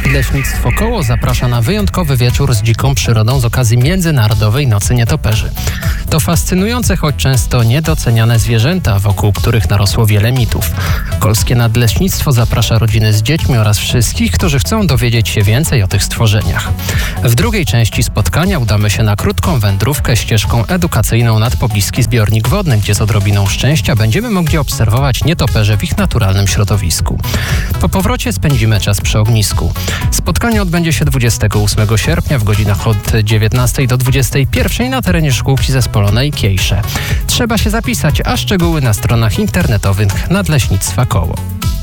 Leśnictwo Koło zaprasza na wyjątkowy wieczór z dziką przyrodą z okazji Międzynarodowej Nocy Nietoperzy. To fascynujące, choć często niedoceniane zwierzęta, wokół których narosło wiele mitów. Kolskie Nadleśnictwo zaprasza rodziny z dziećmi oraz wszystkich, którzy chcą dowiedzieć się więcej o tych stworzeniach. W drugiej części spotkania udamy się na krótką wędrówkę ścieżką edukacyjną nad pobliski zbiornik wodny, gdzie z odrobiną szczęścia będziemy mogli obserwować nietoperze w ich naturalnym środowisku. Po powrocie spędzimy czas przy ognisku. Spotkanie odbędzie się 28 sierpnia w godzinach od 19 do 21 na terenie szkółki zespolonej Kiejsze. Trzeba się zapisać, a szczegóły na stronach internetowych Nadleśnictwa Koło.